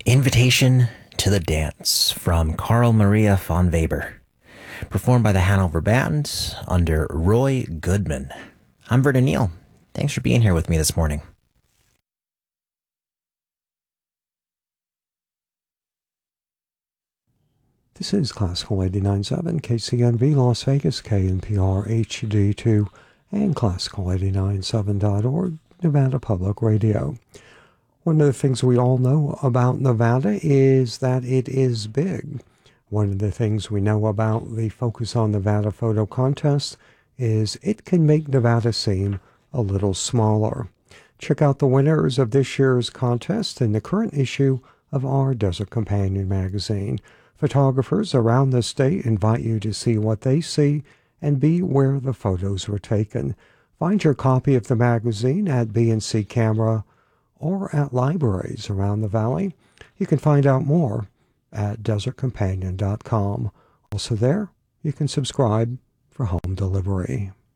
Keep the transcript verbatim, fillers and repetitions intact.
Invitation to the Dance from Carl Maria von Weber, performed by the Hanover Band under Roy Goodman. I'm Vernon Neal. Thanks for being here with me this morning. This is Classical eighty-nine point seven, K C N V Las Vegas, K N P R H D two, and Classical eighty-nine point seven dot org, Nevada Public Radio. One of the things we all know about Nevada is that it is big. One of the things we know about the Focus on Nevada photo contest is it can make Nevada seem a little smaller. Check out the winners of this year's contest in the current issue of our Desert Companion magazine. Photographers around the state invite you to see what they see and be where the photos were taken. Find your copy of the magazine at B and C Camera or at libraries around the valley. You can find out more at desert companion dot com. Also there, you can subscribe for home delivery.